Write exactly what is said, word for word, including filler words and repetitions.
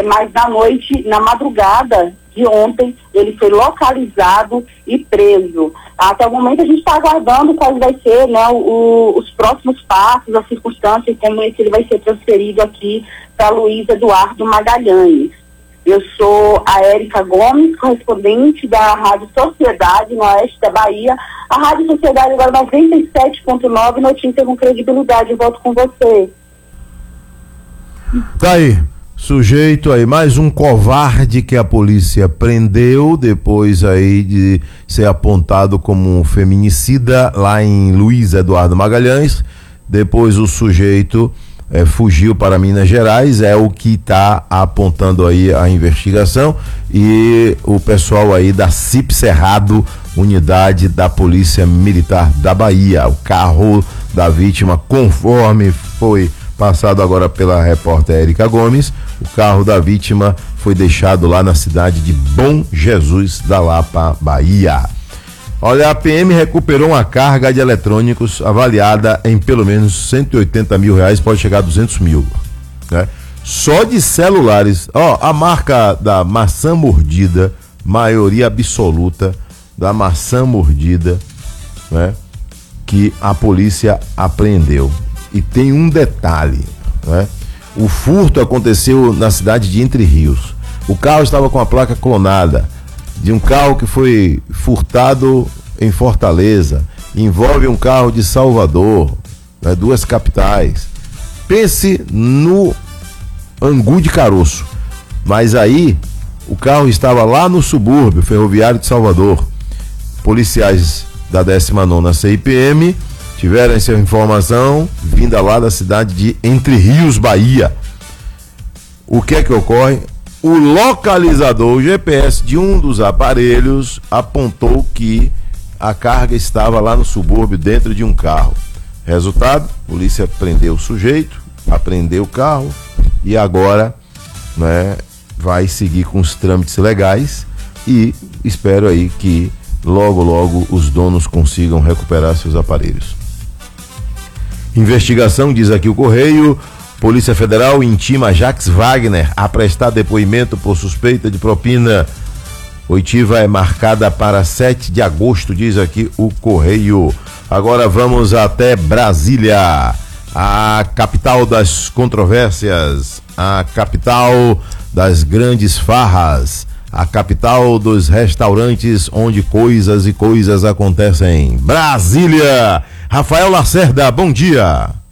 mas na noite, na madrugada de ontem, ele foi localizado e preso. Até o momento a gente está aguardando quais vai ser, né, o, os próximos passos, as circunstâncias, como é que ele vai ser transferido aqui para Luiz Eduardo Magalhães. Eu sou a Érica Gomes, correspondente da Rádio Sociedade, no oeste da Bahia. A Rádio Sociedade agora noventa e sete ponto nove, notícia com credibilidade. Eu volto com você. Tá aí, sujeito aí, mais um covarde que a polícia prendeu depois aí de ser apontado como um feminicida lá em Luiz Eduardo Magalhães. Depois o sujeito É, fugiu para Minas Gerais, é o que está apontando aí a investigação, e o pessoal aí da C I P Cerrado, unidade da Polícia Militar da Bahia. O carro da vítima, conforme foi passado agora pela repórter Érica Gomes, o carro da vítima foi deixado lá na cidade de Bom Jesus da Lapa, Bahia. Olha, a P M recuperou uma carga de eletrônicos avaliada em pelo menos cento e oitenta mil reais, pode chegar a duzentos mil, né? Só de celulares. Ó, a marca da maçã mordida, maioria absoluta da maçã mordida, né, que a polícia apreendeu. E tem um detalhe, né? O furto aconteceu na cidade de Entre Rios. O carro estava com a placa clonada de um carro que foi furtado em Fortaleza, envolve um carro de Salvador, né, duas capitais. Pense no angu de caroço, mas aí o carro estava lá no subúrbio ferroviário de Salvador. Policiais da décima nona C I P M tiveram essa informação vinda lá da cidade de Entre Rios, Bahia. O que é que ocorre? O localizador, o G P S de um dos aparelhos apontou que a carga estava lá no subúrbio, dentro de um carro. Resultado, a polícia prendeu o sujeito, apreendeu o carro e agora, né, vai seguir com os trâmites legais, e espero aí que logo, logo os donos consigam recuperar seus aparelhos. Investigação, diz aqui o Correio. Polícia Federal intima Jacques Wagner a prestar depoimento por suspeita de propina. Oitiva é marcada para sete de agosto, diz aqui o Correio. Agora vamos até Brasília, a capital das controvérsias, a capital das grandes farras, a capital dos restaurantes onde coisas e coisas acontecem. Brasília! Rafael Lacerda, bom dia.